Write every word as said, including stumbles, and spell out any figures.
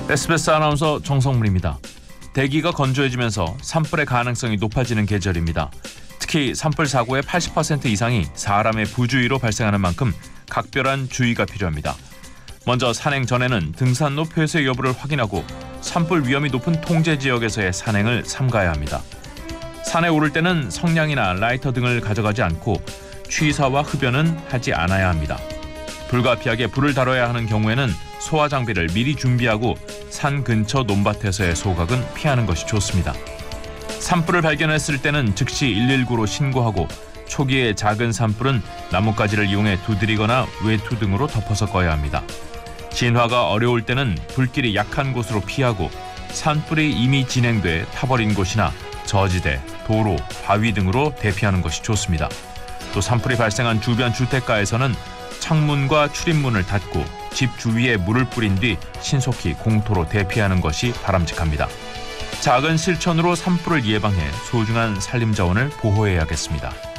에스비에스 아나운서 정성문입니다. 대기가 건조해지면서 산불의 가능성이 높아지는 계절입니다. 특히 산불 사고의 팔십 퍼센트 이상이 사람의 부주의로 발생하는 만큼 각별한 주의가 필요합니다. 먼저 산행 전에는 등산로 폐쇄 여부를 확인하고 산불 위험이 높은 통제 지역에서의 산행을 삼가야 합니다. 산에 오를 때는 성냥이나 라이터 등을 가져가지 않고 취사와 흡연은 하지 않아야 합니다. 불가피하게 불을 다뤄야 하는 경우에는 소화 장비를 미리 준비하고 산 근처 논밭에서의 소각은 피하는 것이 좋습니다. 산불을 발견했을 때는 즉시 일일구로 신고하고 초기에 작은 산불은 나뭇가지를 이용해 두드리거나 외투 등으로 덮어서 꺼야 합니다. 진화가 어려울 때는 불길이 약한 곳으로 피하고 산불이 이미 진행돼 타버린 곳이나 저지대, 도로, 바위 등으로 대피하는 것이 좋습니다. 또 산불이 발생한 주변 주택가에서는 창문과 출입문을 닫고 집 주위에 물을 뿌린 뒤 신속히 공터로 대피하는 것이 바람직합니다. 작은 실천으로 산불을 예방해 소중한 산림자원을 보호해야겠습니다.